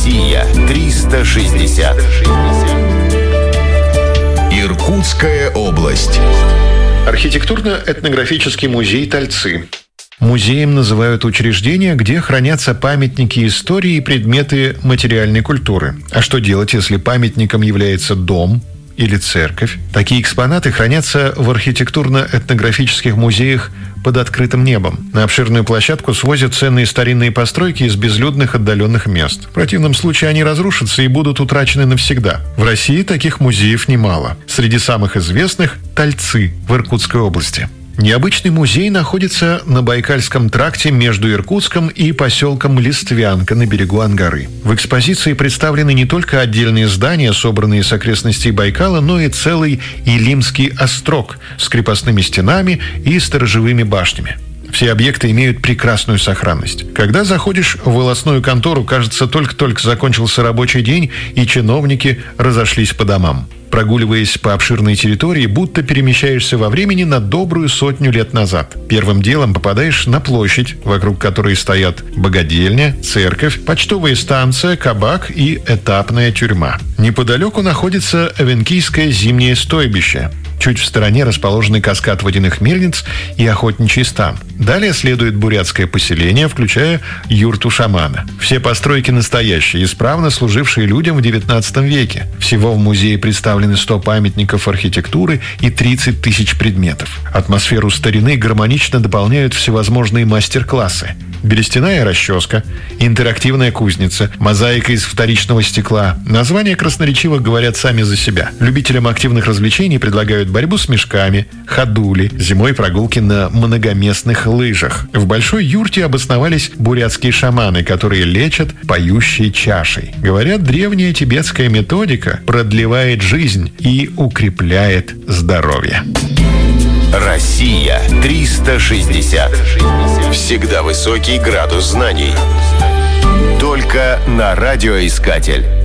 Россия 360. Иркутская область. Архитектурно-этнографический музей «Тальцы». Музеем называют учреждения, где хранятся памятники истории и предметы материальной культуры. А что делать, если памятником является дом или церковь? Такие экспонаты хранятся в архитектурно-этнографических музеях под открытым небом. На обширную площадку свозят ценные старинные постройки из безлюдных отдаленных мест. В противном случае они разрушатся и будут утрачены навсегда. В России таких музеев немало. Среди самых известных – Тальцы в Иркутской области. Необычный музей находится на Байкальском тракте между Иркутском и поселком Листвянка на берегу Ангары. В экспозиции представлены не только отдельные здания, собранные с окрестностей Байкала, но и целый Илимский острог с крепостными стенами и сторожевыми башнями. Все объекты имеют прекрасную сохранность. Когда заходишь в волосную контору, кажется, только-только закончился рабочий день, и чиновники разошлись по домам. Прогуливаясь по обширной территории, будто перемещаешься во времени на добрую 100 лет назад. Первым делом попадаешь на площадь, вокруг которой стоят богадельня, церковь, почтовая станция, кабак и этапная тюрьма. Неподалеку находится Авенкийское зимнее стойбище. Чуть в стороне расположены каскад водяных мельниц и охотничий стан. Далее следует бурятское поселение, включая юрту шамана. Все постройки настоящие, исправно служившие людям в XIX веке. Всего в музее представлены 100 памятников архитектуры и 30 тысяч предметов. Атмосферу старины гармонично дополняют всевозможные мастер-классы. Берестяная расческа, интерактивная кузница, мозаика из вторичного стекла. Названия красноречиво говорят сами за себя. Любителям активных развлечений предлагают борьбу с мешками, ходули, зимой прогулки на многоместных лыжах. В большой юрте обосновались бурятские шаманы, которые лечат поющей чашей. Говорят, древняя тибетская методика продлевает жизнь и укрепляет здоровье. Россия 360. Всегда высокий градус знаний. Только на радиоискатель.